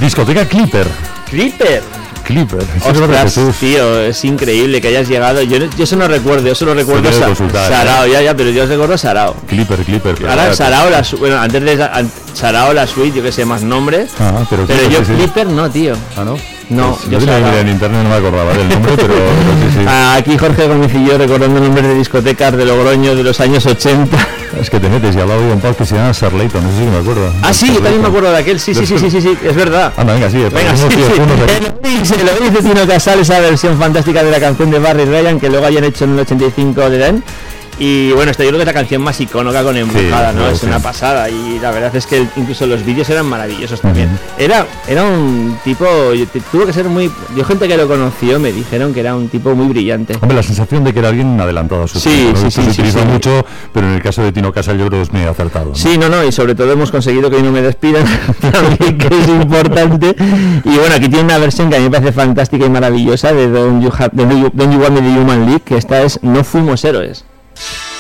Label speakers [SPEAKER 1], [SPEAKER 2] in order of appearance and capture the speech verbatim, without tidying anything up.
[SPEAKER 1] Discoteca Clipper.
[SPEAKER 2] Clipper.
[SPEAKER 1] Clipper.
[SPEAKER 2] Ostras, tío, es increíble que hayas llegado. Yo, yo eso no recuerdo, yo solo recuerdo Sa- Sarao, ¿eh? ya, ya, pero yo os recuerdo Sarao.
[SPEAKER 1] Clipper, Clipper.
[SPEAKER 2] Ahora Sarao, la su- bueno, antes de an- Sarao la suite, yo que sé más nombres.
[SPEAKER 1] Ah, pero,
[SPEAKER 2] pero
[SPEAKER 1] Clipper,
[SPEAKER 2] yo
[SPEAKER 1] sí,
[SPEAKER 2] Clipper sí. no, tío.
[SPEAKER 1] Ah, no.
[SPEAKER 2] No,
[SPEAKER 1] pues,
[SPEAKER 2] yo
[SPEAKER 1] no tenía en internet, no me acordaba del nombre, pero, pero sí, sí.
[SPEAKER 2] Aquí Jorge Gómez y yo recordando nombres de discotecas de Logroño de los años ochenta.
[SPEAKER 1] Es que te metes y al lado había un pub que se llama Sarleyton, no sé si me acuerdo.
[SPEAKER 2] Ah, sí, yo también me acuerdo de aquel, sí, sí, sí, sí, sí, sí, es verdad.
[SPEAKER 1] Anda, venga, sí,
[SPEAKER 2] venga, sí, sí. Lo dice, lo dice Tino Casal, esa versión fantástica de la canción de Barry Ryan que luego hayan hecho en el ochenta y cinco de Den. Y bueno, esta yo creo que es la canción más icónica con Embrujada, sí, ¿no? No, es sí. una pasada y la verdad es que el, incluso los vídeos eran maravillosos también. Uh-huh. Era era un tipo, tuvo que ser muy... Yo gente que lo conoció me dijeron que era un tipo muy brillante.
[SPEAKER 1] Hombre, la sensación de que era alguien adelantado a su
[SPEAKER 2] sí,
[SPEAKER 1] tiempo,
[SPEAKER 2] ¿no?
[SPEAKER 1] Sí,
[SPEAKER 2] sí,
[SPEAKER 1] se
[SPEAKER 2] sí,
[SPEAKER 1] utiliza
[SPEAKER 2] sí,
[SPEAKER 1] mucho,
[SPEAKER 2] sí.
[SPEAKER 1] pero en el caso de Tino Casal yo creo que es muy acertado, ¿no?
[SPEAKER 2] Sí, no, no, y sobre todo hemos conseguido que hoy no me despidan, también, que es importante. Y bueno, aquí tiene una versión que a mí me parece fantástica y maravillosa de Don't You, have, de Don't You Want Me The Human League, que esta es No Fuimos Héroes.